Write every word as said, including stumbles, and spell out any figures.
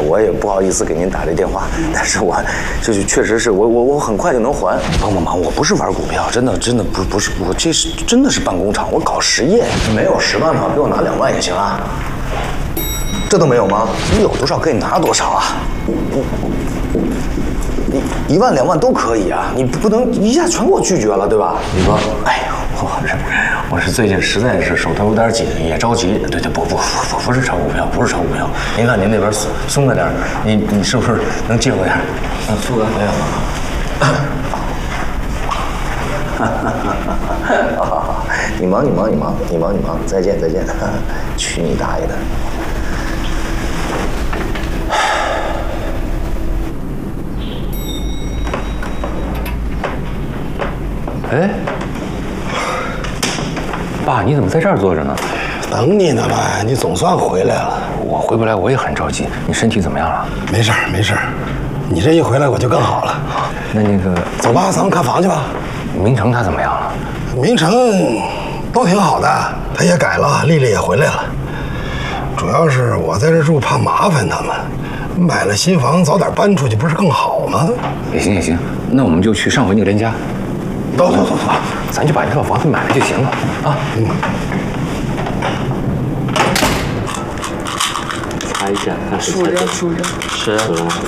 我也不好意思给您打这电话，但是我就是确实是我我我很快就能还。帮帮忙，我不是玩股票，真的真的不不是，我这是真的是办工厂，我搞实业。没有十万吗？给我拿两万也行啊。这都没有吗？你有多少给你拿多少啊？你一万两万都可以啊，你不能一下全给我拒绝了，对吧？李哥，哎呦，我是我是最近实在是手头有点紧，也着急。对对，不不不不是炒股票，不是炒股票。您看您那边松松了点，你你是不是能借我点？啊，苏哥，没有。好好好，你忙你忙你忙你忙你忙，再见再见。去你大爷的！ 哎，爸，你怎么在这儿坐着呢？ 等你呢吧，你总算回来了。 我回不来，我也很着急。你身体怎么样了？ 没事儿，没事儿。你这一回来，我就更好了。 那那个， 走吧，咱们看房去吧。 明成他怎么样了？ 明成都挺好的，他也改了，丽丽也回来了。主要是我在这住，怕麻烦他们。买了新房，早点搬出去，不是更好吗？ 也行也行，那我们就去上回那个人家。 走走走走， 咱就把这套房子买了就行了啊。嗯。 擦一下， 数着数着。 是。